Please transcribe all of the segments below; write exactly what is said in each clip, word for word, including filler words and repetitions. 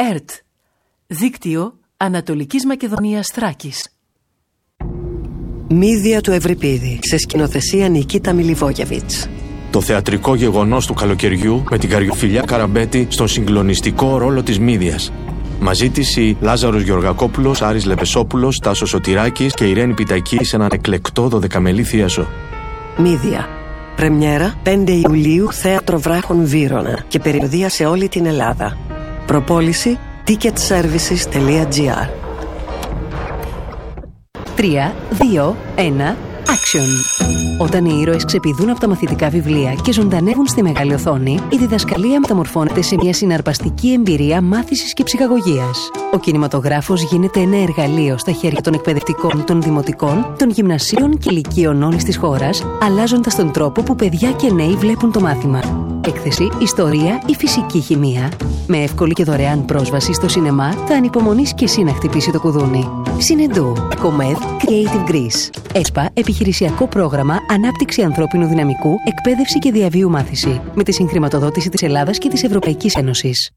ΕΡΤ, Δίκτυο Ανατολικής Μακεδονίας Θράκης. Μύδια του Ευρυπίδη, σε σκηνοθεσία Νικίτα Μιλιβόγεβιτς. Το θεατρικό γεγονός του καλοκαιριού με την Καριοφιλιά Καραμπέτη στον συγκλονιστικό ρόλο της Μύδιας. Μαζί της οι Λάζαρος Γεωργακόπουλος, Άρης Λεπεσόπουλος, Τάσος Σωτηράκης και Ιρένη Πιτακή σε έναν εκλεκτό δωδεκαμελή θίασο. Μύδια. Πρεμιέρα πέντε Ιουλίου, Θέατρο Βράχων Βύρωνα και περιοδεία σε όλη την Ελλάδα. Προπόληση ticket services τελεία τζι άρ. τρία, δύο, ένα, action. Όταν οι ήρωες ξεπηδούν από τα μαθητικά βιβλία και ζωντανεύουν στη μεγάλη οθόνη, η διδασκαλία μεταμορφώνεται σε μια συναρπαστική εμπειρία μάθησης και ψυχαγωγίας. Ο κινηματογράφος γίνεται ένα εργαλείο στα χέρια των εκπαιδευτικών, των δημοτικών, των γυμνασίων και λυκείων όλης της χώρας, αλλάζοντας τον τρόπο που παιδιά και νέοι βλέπουν το μάθημα. Έκθεση, ιστορία ή φυσική χημεία. Με εύκολη και δωρεάν πρόσβαση στο σινεμά, θα ανυπομονείς και εσύ να χτυπήσει το κουδούνι. Συνεντού. Κομέδ Creative Greece. ΕΣΠΑ, επιχειρησιακό πρόγραμμα ανάπτυξη ανθρώπινου δυναμικού, εκπαίδευση και διαβίου μάθηση. Με τη συγχρηματοδότηση της Ελλάδας και της Ευρωπαϊκής Ένωσης.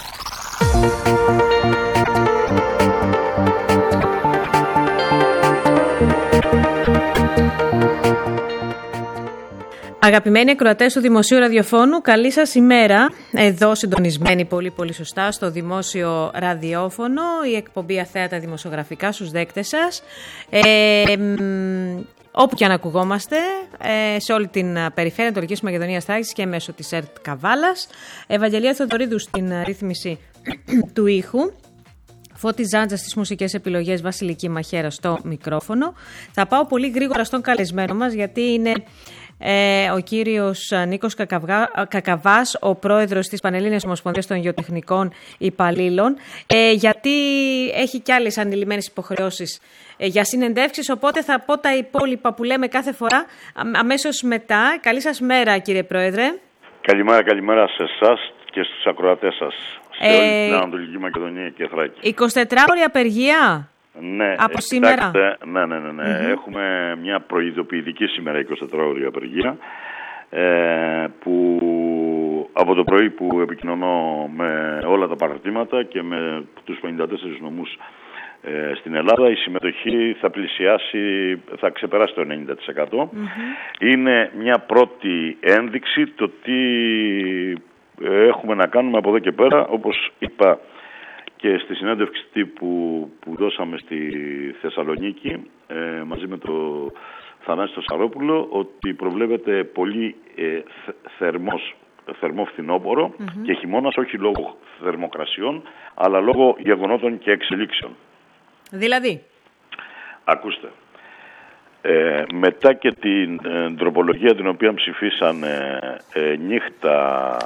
Αγαπημένοι ακροατές του Δημοσίου Ραδιοφώνου, καλή σας ημέρα. Εδώ συντονισμένοι πολύ πολύ σωστά στο Δημόσιο Ραδιόφωνο, η εκπομπή Αθέατα Δημοσιογραφικά στους δέκτες σας. Ε, όπου και αν ακουγόμαστε, ε, σε όλη την περιφέρεια Ανατολικής Μακεδονίας Θράκης και μέσω της ΕΡΤ Καβάλας. Ευαγγελία Θεοδωρίδου στην ρύθμιση του ήχου. Φώτη Ζάντζα στις μουσικές επιλογές, Βασιλική Μαχαίρα στο μικρόφωνο. Θα πάω πολύ γρήγορα στον καλεσμένο μας, γιατί είναι ε, ο κύριος Νίκος Κακαβγά, Κακαβάς, ο πρόεδρος της Πανελλήνιας Ομοσπονδίας των Γεωτεχνικών Υπαλλήλων, ε, γιατί έχει κι άλλες ανηλυμένες υποχρεώσεις ε, για συνεντεύξεις, οπότε θα πω τα υπόλοιπα που λέμε κάθε φορά αμέσως μετά. Καλή σας μέρα, κύριε Πρόεδρε. Καλημέρα, καλημέρα σε εσάς και στους ακροατές σας. Σε Ε, όλη την Ανατολική Μακεδονία και Θράκη. εικοσιτετράωρη απεργία. Ναι, από ε, σήμερα. Κοιτάξτε, ναι, ναι, ναι. ναι. Mm-hmm. Έχουμε μια προειδοποιητική σήμερα εικοσιτετράωρη απεργία ε, που από το πρωί που επικοινωνώ με όλα τα παραρτήματα και με τους πενήντα τέσσερις νομούς ε, στην Ελλάδα, η συμμετοχή θα πλησιάσει, θα ξεπεράσει το ενενήντα τοις εκατό. Mm-hmm. Είναι μια πρώτη ένδειξη το τι έχουμε να κάνουμε από εδώ και πέρα, όπως είπα και στη συνέντευξη που, που δώσαμε στη Θεσσαλονίκη ε, μαζί με το Θανάση το Σαρόπουλο, ότι προβλέπεται πολύ ε, θερμός, θερμό φθινόπωρο mm-hmm. και χειμώνας, όχι λόγω θερμοκρασιών, αλλά λόγω γεγονότων και εξελίξεων. Δηλαδή? Ακούστε. Ε, μετά και την ε, τροπολογία την οποία ψηφίσαν ε, ε, νύχτα